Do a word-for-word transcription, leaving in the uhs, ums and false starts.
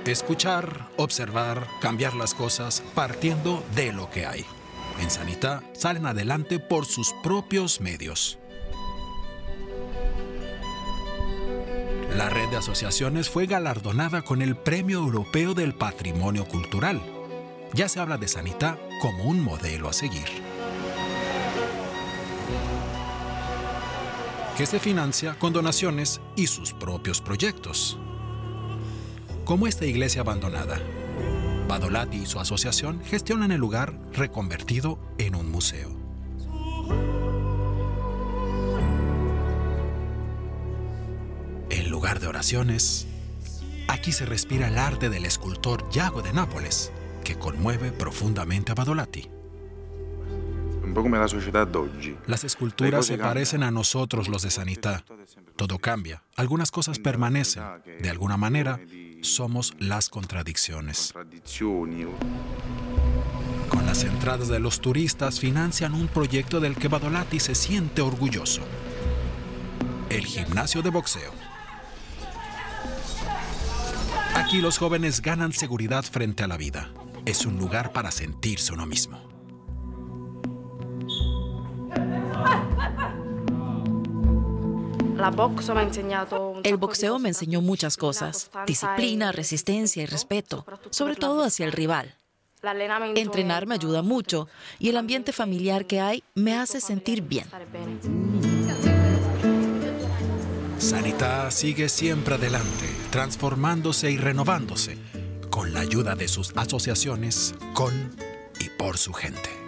Escuchar, observar, cambiar las cosas partiendo de lo que hay. En Sanità salen adelante por sus propios medios. La red de asociaciones fue galardonada con el Premio Europeo del Patrimonio Cultural. Ya se habla de Sanità como un modelo a seguir, que se financia con donaciones y sus propios proyectos. Como esta iglesia abandonada, Badolati y su asociación gestionan el lugar reconvertido en un museo. En lugar de oraciones, aquí se respira el arte del escultor Iago de Nápoles, que conmueve profundamente a Badolati. Un poco como la sociedad de hoy. Las esculturas se parecen a nosotros los de Sanità. Todo cambia, algunas cosas permanecen. De alguna manera, somos las contradicciones. Con las entradas de los turistas financian un proyecto del que Badolati se siente orgulloso: el gimnasio de boxeo. Aquí los jóvenes ganan seguridad frente a la vida. Es un lugar para sentirse uno mismo. El boxeo me enseñó muchas cosas: disciplina, resistencia y respeto, sobre todo hacia el rival. Entrenar me ayuda mucho y el ambiente familiar que hay me hace sentir bien. Sanità sigue siempre adelante, transformándose y renovándose, con la ayuda de sus asociaciones, con y por su gente.